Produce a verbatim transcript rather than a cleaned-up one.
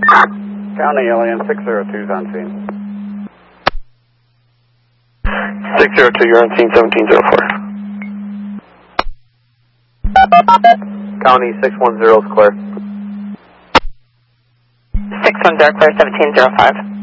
County Alien six zero two is on scene. six zero two, you're on scene seventeen zero four. County six one zero is clear. six one zero clear, seventeen zero five.